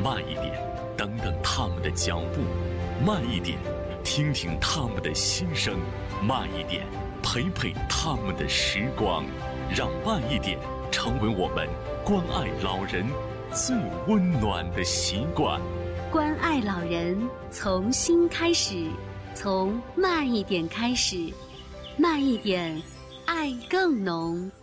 慢一点，等等他们的脚步；慢一点，听听他们的心声；慢一点，陪陪他们的时光。让慢一点成为我们关爱老人最温暖的习惯。 关爱老人从心开始，从慢一点开始，慢一点，爱更浓。